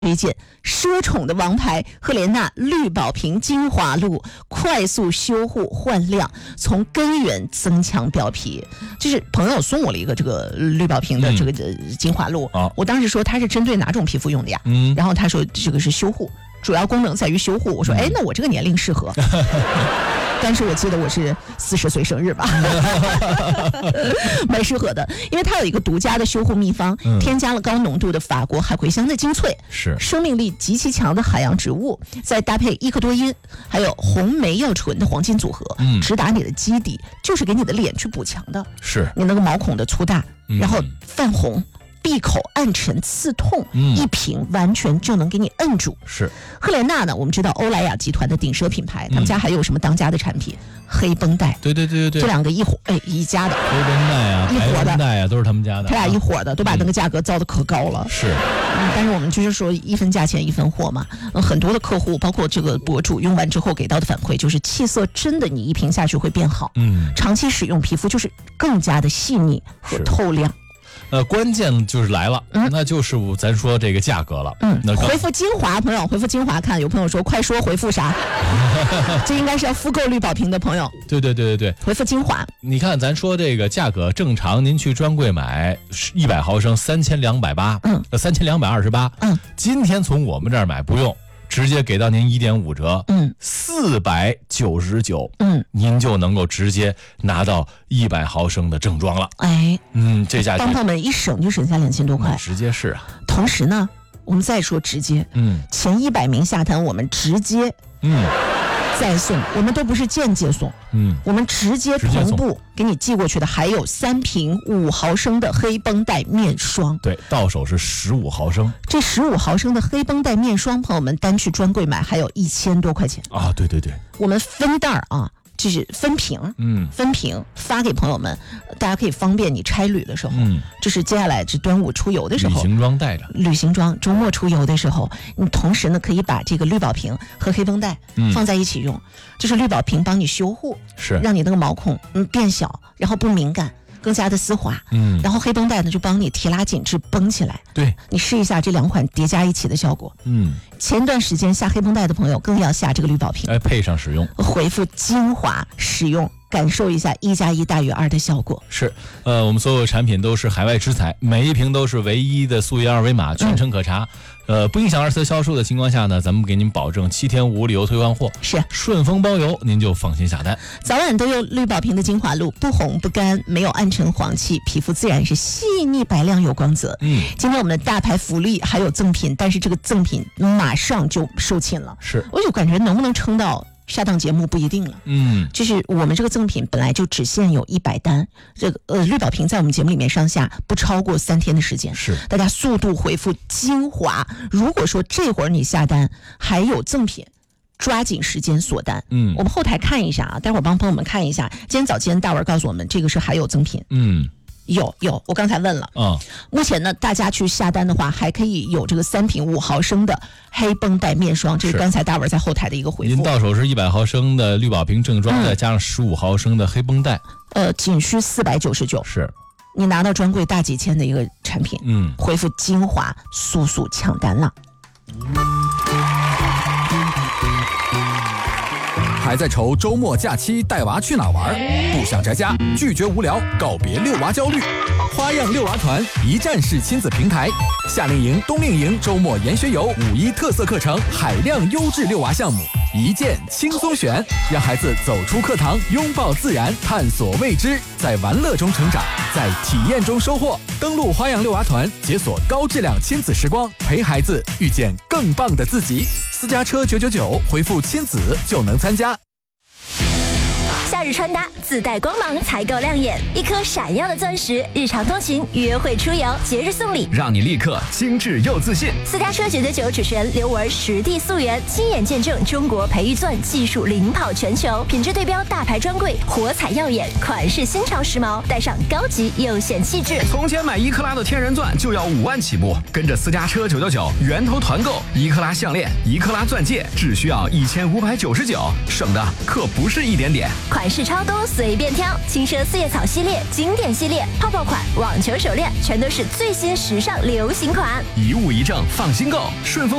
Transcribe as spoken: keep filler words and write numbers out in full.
推荐奢宠的王牌赫莲娜绿宝瓶精华露，快速修护焕亮，从根源增强表皮。就是朋友送我了一个这个绿宝瓶的这个精华露，嗯、我当时说它是针对哪种皮肤用的呀？嗯，然后他说这个是修护，主要功能在于修护。我说，哎，那我这个年龄适合。但是我记得我是四十岁生日吧，蛮适合的，因为它有一个独家的修护秘方，嗯、添加了高浓度的法国海葵香的精粹， 是生命力极其强的海洋植物，再搭配伊克多因还有红莓药醇的黄金组合，嗯、直达你的基底，就是给你的脸去补强的， 是你那个毛孔的粗大，嗯、然后泛红。闭口暗沉刺痛，嗯、一瓶完全就能给你摁住。 是赫莲娜呢，我们知道欧莱雅集团的顶奢品牌，他们家还有什么当家的产品？黑绷带， 对对对对对， 这两个一伙哎一家的， 黑绷带啊， 一伙的绷带啊，都是他们家的， 他俩一伙的，都把那个价格造得可高了。 是、 嗯，但是我们就是说一分价钱一分货嘛。嗯，很多的客户，包括这个博主用完之后给到的反馈，就是气色真的你一瓶下去会变好，嗯，长期使用皮肤就是更加的细腻和透亮。 呃，关键就是来了，嗯、那就是咱说这个价格了。 嗯，那回复精华，朋友回复精华看，有朋友说快说回复啥？这应该是要复购绿宝瓶的朋友。 对对对对对， 回复精华。 你看，咱说这个价格，正常您去专柜买一百毫升三千两百八，嗯，三千两百二十八，嗯，今天从我们这儿买不用。直接给到您一点五折，嗯，四百九十九，嗯，您就能够直接拿到一百毫升的正装了。 哎， 嗯，这价钱帮朋友们一省就省下两千多块， 直接是啊。 同时呢，我们再说直接，嗯，前一百名下单我们直接，嗯。再送，我们都不是间接送，嗯，我们直接同步给你寄过去的，还有三瓶五毫升的黑绷带面霜， 对，到手是十五毫升。 这十五毫升的黑绷带面霜，朋友们单去专柜买还有一千多块钱啊！对对对， 我们分袋啊。就是分瓶，嗯，分瓶发给朋友们，大家可以方便你差旅的时候，嗯，就是接下来是端午出游的时候， 旅行装带着， 旅行装周末出游的时候，你同时呢可以把这个绿宝瓶和黑绷带放在一起用，嗯、就是绿宝瓶帮你修护， 是让你那个毛孔嗯变小，然后不敏感。更加的丝滑，嗯，然后黑绷带呢就帮你提拉紧致绷起来， 对， 你试一下这两款叠加一起的效果，嗯，前段时间下黑绷带的朋友更要下这个绿宝瓶， 哎，配上使用， 回复精华使用，感受一下一加一大于二的效果。 是，呃，我们所有产品都是海外直采，每一瓶都是唯一的溯源二维码，全程可查。嗯呃，不影响二次销售的情况下呢，咱们给您保证七天无理由退换货， 是顺丰包邮，您就放心下单。 早晚都用绿宝瓶的精华露，不红不干，没有暗沉黄气，皮肤自然是细腻白亮有光泽。嗯，今天我们的大牌福利还有赠品，但是这个赠品马上就售罄了， 是， 我就感觉能不能撑到下档节目不一定了，嗯，就是我们这个赠品本来就只限有一百单，这个呃绿宝瓶在我们节目里面上下不超过三天的时间， 是大家速度回复精华。如果说这会儿你下单还有赠品，抓紧时间锁单。嗯，我们后台看一下啊，待会儿帮朋友们看一下。今天早间大文告诉我们，这个是还有赠品，嗯。有有，我刚才问了，嗯，目前呢，大家去下单的话，还可以有这个三瓶五毫升的黑绷带面霜，这是刚才大文在后台的一个回复。 您到手是一百毫升的绿宝瓶正装，嗯、再加上十五毫升的黑绷带， 呃，仅需四百九十九。 是， 你拿到专柜大几千的一个产品，嗯，回复精华，速速抢单了。 还在愁周末假期带娃去哪玩？不想宅家，拒绝无聊，告别遛娃焦虑。花样遛娃团一站式亲子平台，夏令营、冬令营、周末研学游、五一特色课程、海量优质遛娃项目，一键轻松选，让孩子走出课堂，拥抱自然，探索未知，在玩乐中成长，在体验中收获。登录花样遛娃团，解锁高质量亲子时光，陪孩子遇见更棒的自己。私家车九九九，回复亲子就能参加。 夏日穿搭自带光芒才够亮眼，一颗闪耀的钻石，日常通勤、约会出游、节日送礼， 让你立刻精致又自信。 私家车九九九主持人刘雯实地溯源，亲眼见证中国培育钻技术领跑全球，品质对标大牌专柜，火彩耀眼，款式新潮时髦，带上高级又显气质。 从前买一克拉的天然钻就要五万起步，跟着私家车九九九源头团购，一克拉项链、一克拉钻戒只需要一千五百九十九，省的可不是一点点。 款式超多，随便挑。轻奢四叶草系列、经典系列、泡泡款、网球手链，全都是最新时尚流行款。 一物一证，放心购，顺丰